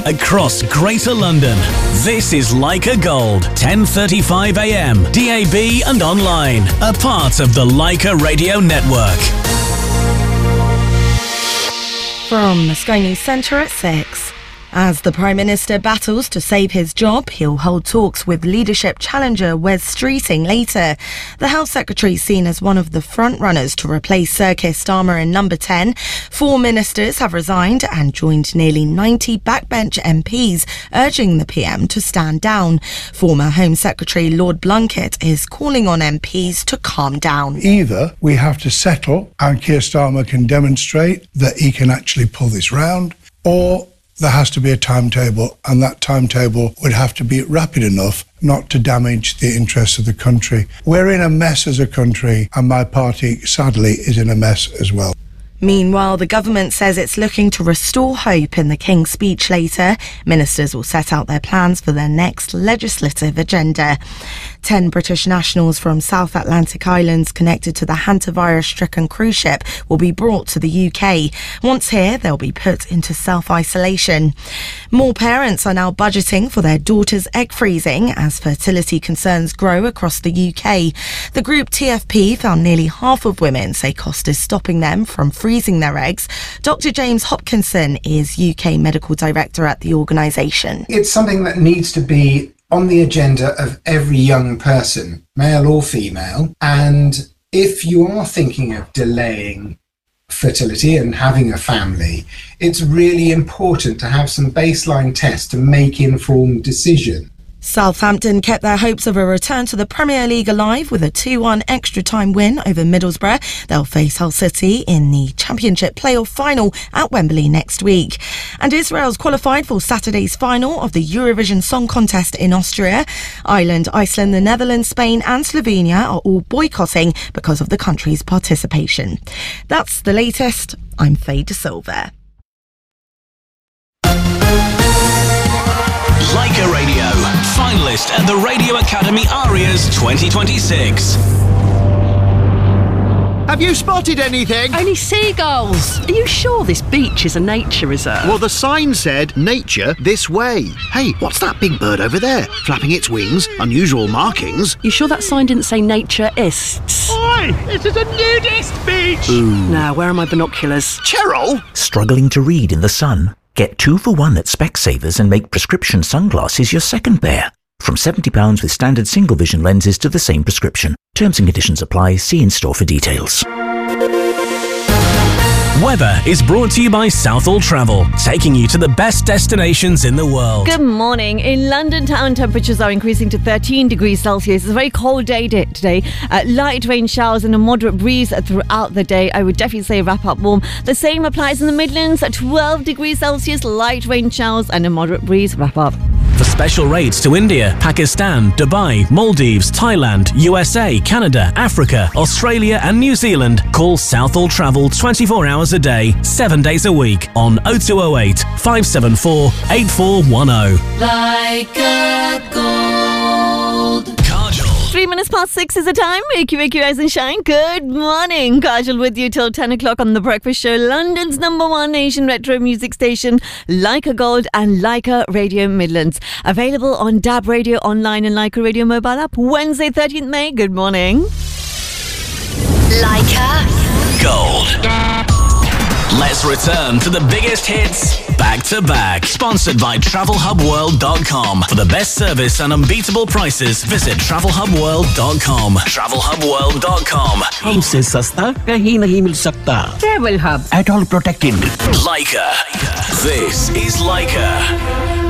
across Greater London. This is Leica Gold, 10:35 a.m, DAB and online. A part of the Leica Radio Network. From the Sky News Centre at 6. As the Prime Minister battles to save his job, he'll hold talks with leadership challenger Wes Streeting later. The Health Secretary is seen as one of the front-runners to replace Sir Keir Starmer in number 10. 4 ministers have resigned and joined nearly 90 backbench MPs, urging the PM to stand down. Former Home Secretary Lord Blunkett is calling on MPs to calm down. Either we have to settle and Keir Starmer can demonstrate that he can actually pull this round, or there has to be a timetable, and that timetable would have to be rapid enough not to damage the interests of the country. We're in a mess as a country, and my party, sadly, is in a mess as well. Meanwhile, the government says it's looking to restore hope in the King's speech later. Ministers will set out their plans for their next legislative agenda. 10 British nationals from South Atlantic islands connected to the hantavirus-stricken cruise ship will be brought to the UK. Once here, they'll be put into self-isolation. More parents are now budgeting for their daughters' egg freezing as fertility concerns grow across the UK. The group TFP found nearly half of women say cost is stopping them from freezing their eggs. Dr. James Hopkinson is UK Medical Director at the organisation. It's something that needs to be on the agenda of every young person, male or female. And if you are thinking of delaying fertility and having a family, it's really important to have some baseline tests to make informed decisions. Southampton kept their hopes of a return to the Premier League alive with a 2-1 extra-time win over Middlesbrough. They'll face Hull City in the Championship playoff final at Wembley next week. And Israel's qualified for Saturday's final of the Eurovision Song Contest in Austria. Ireland, Iceland, the Netherlands, Spain and Slovenia are all boycotting because of the country's participation. That's the latest. I'm Faye De Silva. Leica Radio, finalist at the Radio Academy Arias 2026. Have you spotted anything? Only seagulls. Are you sure this beach is a nature reserve? Well, the sign said, nature this way. Hey, what's that big bird over there? Flapping its wings, unusual markings. You sure that sign didn't say naturists? Oi, this is a nudist beach! Ooh. Now, where are my binoculars? Cheryl? Struggling to read in the sun? Get 2 for 1 at Specsavers and make prescription sunglasses your second pair. From £70 with standard single vision lenses to the same prescription. Terms and conditions apply. See in store for details. Weather is brought to you by Southall Travel, taking you to the best destinations in the world. Good morning. In London town, temperatures are increasing to 13 degrees Celsius. It's a very cold day today. Light rain showers and a moderate breeze throughout the day. I would definitely say wrap up warm. The same applies in the Midlands at 12 degrees Celsius, light rain showers and a moderate breeze. Wrap up. For special rates to India, Pakistan, Dubai, Maldives, Thailand, USA, Canada, Africa, Australia and New Zealand, call Southall Travel 24 hours a day, 7 days a week on 0208 574 8410. Leica Gold. Kajol. 3 minutes past 6 is the time. Wake you, rise and shine. Good morning. Kajal with you till 10 o'clock on The Breakfast Show, London's #1 Asian retro music station, Leica Gold and Leica Radio Midlands. Available on DAB Radio Online and Leica Radio Mobile app. Wednesday, 13th May. Good morning. Leica Gold. Let's return to the biggest hits back to back. Sponsored by TravelHubWorld.com. For the best service and unbeatable prices, visit TravelHubWorld.com. TravelHubWorld.com. हमसे सस्ता कहीं नहीं मिल सकता. Travel Hub. At all protected. Leica. This is Leica.